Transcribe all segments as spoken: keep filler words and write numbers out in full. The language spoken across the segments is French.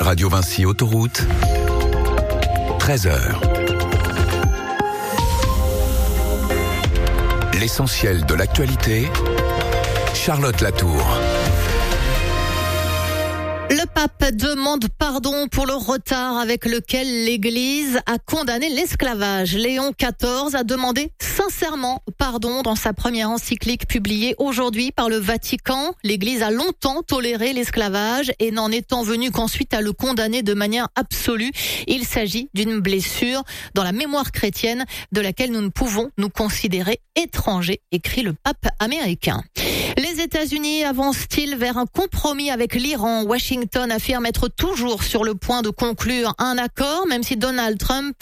Radio Vinci Autoroute, treize heures. L'essentiel de l'actualité, Charlotte Latour. Le pape demande pardon pour le retard avec lequel l'Église a condamné l'esclavage. Léon quatorze a demandé sincèrement pardon dans sa première encyclique publiée aujourd'hui par le Vatican. L'Église a longtemps toléré l'esclavage et n'en étant venue qu'ensuite à le condamner de manière absolue. Il s'agit d'une blessure dans la mémoire chrétienne de laquelle nous ne pouvons nous considérer étrangers, écrit le pape américain. Les États-Unis avancent-ils vers un compromis avec l'Iran? Washington affirme être toujours sur le point de conclure un accord, même si Donald Trump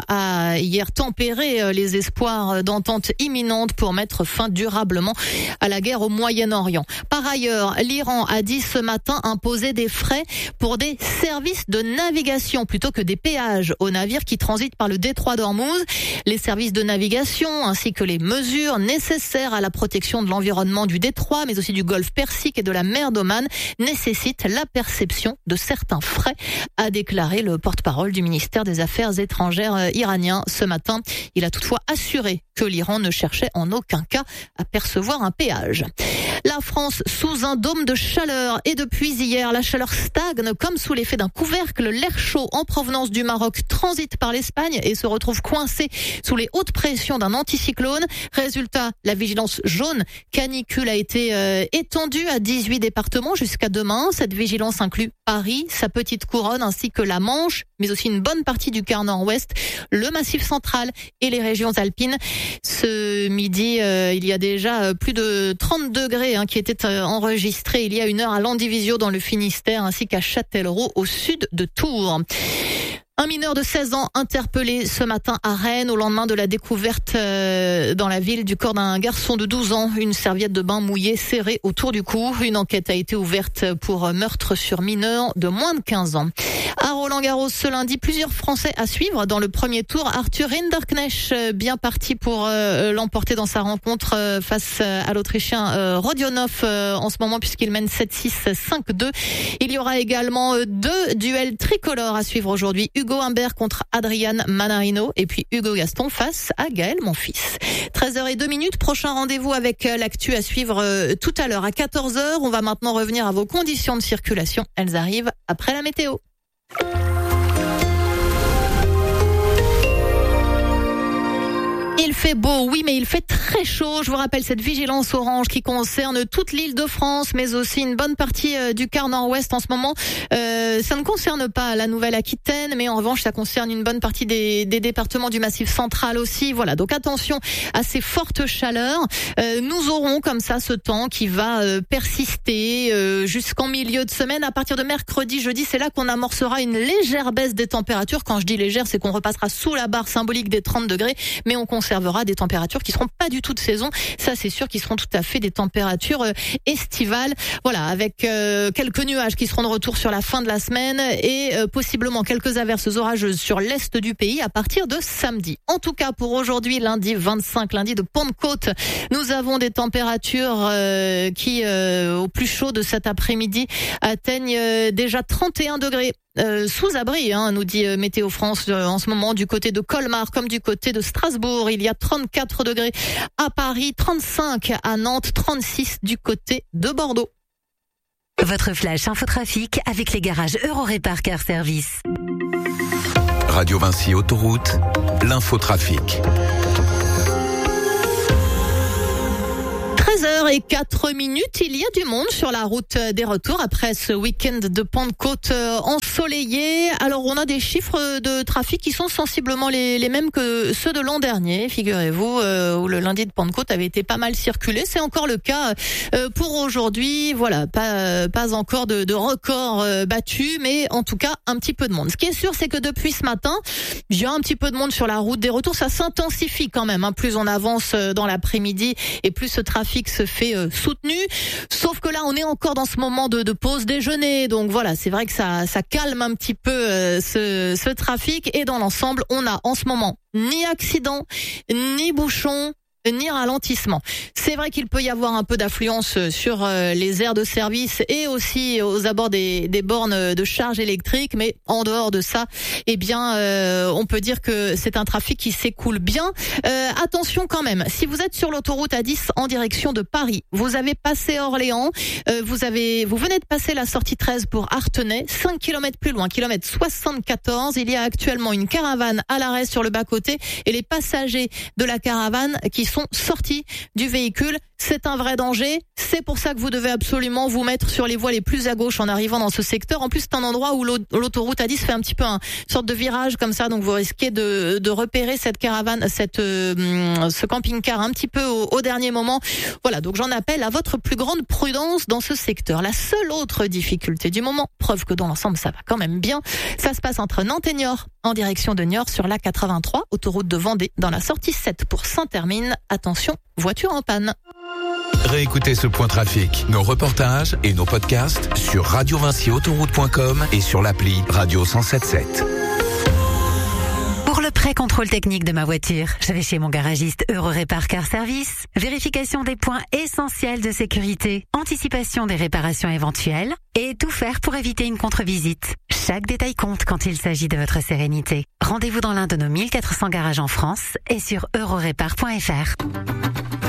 a hier tempéré les espoirs d'entente imminente pour mettre fin durablement à la guerre au Moyen-Orient. Par ailleurs, l'Iran a dit ce matin imposer des frais pour des services de navigation plutôt que des péages aux navires qui transitent par le détroit d'Ormuz. Les services de navigation ainsi que les mesures nécessaires à la protection de l'environnement du détroit, mais aussi du golfe Persique et de la mer d'Oman, nécessitent la perception de certains frais, a déclaré le porte-parole du ministère des Affaires étrangères iranien ce matin. Il a toutefois assuré que l'Iran ne cherchait en aucun cas à percevoir un péage. La France sous un dôme de chaleur et depuis hier, la chaleur stagne comme sous l'effet d'un couvercle. L'air chaud en provenance du Maroc transite par l'Espagne et se retrouve coincé sous les hautes pressions d'un anticyclone. Résultat, la vigilance jaune canicule a été euh, étendue à dix-huit départements jusqu'à demain. Cette vigilance inclut Paris, sa petite couronne ainsi que la Manche, mais aussi une bonne partie du quart nord-ouest, le Massif central et les régions alpines. Ce midi, euh, il y a déjà euh, plus de trente degrés hein, qui étaient euh, enregistrés il y a une heure à Landivisiau dans le Finistère ainsi qu'à Châtellerault au sud de Tours. Un mineur de seize ans interpellé ce matin à Rennes au lendemain de la découverte euh, dans la ville du corps d'un garçon de douze ans, une serviette de bain mouillée serrée autour du cou. Une enquête a été ouverte pour meurtre sur mineur de moins de quinze ans. À Roland-Garros ce lundi, plusieurs Français à suivre dans le premier tour. Arthur Rinderknecht bien parti pour euh, l'emporter dans sa rencontre euh, face à l'Autrichien euh, Rodionov euh, en ce moment puisqu'il mène sept six, cinq deux. Il y aura également euh, deux duels tricolores à suivre aujourd'hui. Hugo Humbert contre Adrian Manarino et puis Hugo Gaston face à Gaël Monfils. treize heures zéro deux minutes, prochain rendez-vous avec l'actu à suivre euh, tout à l'heure à quatorze heures. On va maintenant revenir à vos conditions de circulation. Elles arrivent après la météo. Il fait beau, oui, mais il fait très chaud. Je vous rappelle cette vigilance orange qui concerne toute l'île de France, mais aussi une bonne partie euh, du quart nord-ouest en ce moment. Euh, ça ne concerne pas la Nouvelle-Aquitaine, mais en revanche, ça concerne une bonne partie des, des départements du Massif central aussi. Voilà, donc attention à ces fortes chaleurs. Euh, nous aurons comme ça ce temps qui va euh, persister euh, jusqu'en milieu de semaine. À partir de mercredi, jeudi, c'est là qu'on amorcera une légère baisse des températures. Quand je dis légère, c'est qu'on repassera sous la barre symbolique des trente degrés, mais on conservera des températures qui seront pas du tout de saison. Ça, c'est sûr, qui seront tout à fait des températures euh, estivales. Voilà, avec euh, quelques nuages qui seront de retour sur la fin de la semaine et euh, possiblement quelques averses orageuses sur l'est du pays à partir de samedi. En tout cas, pour aujourd'hui, lundi vingt-cinq, lundi de Pentecôte, nous avons des températures euh, qui, euh, au plus chaud de cet après-midi, atteignent euh, déjà trente et un degrés. Euh, sous abri, hein, nous dit euh, Météo France euh, en ce moment du côté de Colmar comme du côté de Strasbourg. Il y a trente-quatre degrés à Paris, trente-cinq à Nantes, trente-six du côté de Bordeaux. Votre flash infotrafic avec les garages Eurorépar Car Service. Radio Vinci Autoroute, l'infotrafic. treize heures zéro quatre minutes, il y a du monde sur la route des retours après ce week-end de Pentecôte ensoleillé. Alors on a des chiffres de trafic qui sont sensiblement les, les mêmes que ceux de l'an dernier, figurez-vous, euh, où le lundi de Pentecôte avait été pas mal circulé. C'est encore le cas euh, pour aujourd'hui. Voilà, pas, pas encore de, de record euh, battu, mais en tout cas un petit peu de monde. Ce qui est sûr, c'est que depuis ce matin, il y a un petit peu de monde sur la route des retours. Ça s'intensifie quand même, hein. Plus on avance dans l'après-midi et plus ce trafic se fait euh, soutenu. Sauf que là, on est encore dans ce moment de, de pause déjeuner. Donc voilà, c'est vrai que ça, ça calme un petit peu euh, ce, ce trafic. Et dans l'ensemble, on a en ce moment ni accident, ni bouchon, ni ralentissement. C'est vrai qu'il peut y avoir un peu d'affluence sur les aires de service et aussi aux abords des, des bornes de charge électrique, mais en dehors de ça, eh bien, euh, on peut dire que c'est un trafic qui s'écoule bien. Euh, attention quand même, si vous êtes sur l'autoroute A dix en direction de Paris, vous avez passé Orléans, euh, vous avez, vous venez de passer la sortie treize pour Artenay, cinq kilomètres plus loin, kilomètre soixante-quatorze, il y a actuellement une caravane à l'arrêt sur le bas-côté et les passagers de la caravane qui sont sortis du véhicule. C'est un vrai danger. C'est pour ça que vous devez absolument vous mettre sur les voies les plus à gauche en arrivant dans ce secteur. En plus, c'est un endroit où l'autoroute A dix fait un petit peu un sorte de virage comme ça, donc vous risquez de, de repérer cette caravane, cette euh, ce camping-car un petit peu au, au dernier moment. Voilà, donc j'en appelle à votre plus grande prudence dans ce secteur. La seule autre difficulté du moment, preuve que dans l'ensemble ça va quand même bien, ça se passe entre Nantes et Niort en direction de Niort sur l'A quatre-vingt-trois, autoroute de Vendée, dans la sortie sept pour Saint-Hermine. Attention, voiture en panne. Réécoutez ce point trafic, nos reportages et nos podcasts sur radio vinci autoroute point com et sur l'appli Radio cent sept sept. Pour le pré-contrôle technique de ma voiture, je vais chez mon garagiste Eurorépar Car Service. Vérification des points essentiels de sécurité, anticipation des réparations éventuelles et tout faire pour éviter une contre-visite. Chaque détail compte quand il s'agit de votre sérénité. Rendez-vous dans l'un de nos mille quatre cents garages en France et sur eurorépar point f r.